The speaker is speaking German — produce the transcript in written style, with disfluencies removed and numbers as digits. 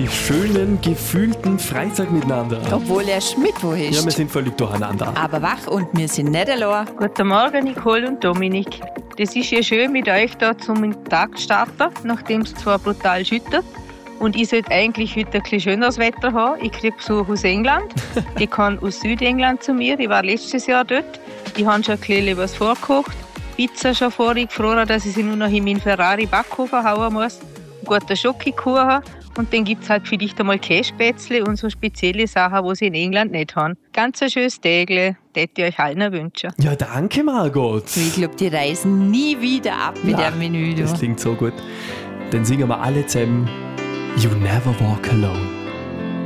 schönen, gefühlten Freitag miteinander. Obwohl erst Mittwoch ist. Ja, wir sind völlig durcheinander. Aber wach und wir sind nicht allein. Guten Morgen, Nicole und Dominik. Das ist ja schön mit euch da zum Tag zu starten, nachdem es zwar brutal schüttet. Und ich sollte eigentlich heute ein bisschen schöneres Wetter haben. Ich kriege Besuch aus England. Ich kann aus Südengland zu mir. Ich war letztes Jahr dort. Ich habe schon ein bisschen was vorgekocht. Pizza schon vorgefroren, dass ich sie nur noch in meinen Ferrari-Backofen hauen muss. Guten Schokokuchen. Und dann gibt es halt vielleicht einmal Kässpätzle und so spezielle Sachen, die sie in England nicht haben. Ganz ein schönes Tägle, das ich euch allen wünschen. Ja, danke, Margot. Ich glaube, die reisen nie wieder ab mit dem Menü. Das klingt so gut. Dann singen wir alle zusammen You Never Walk Alone.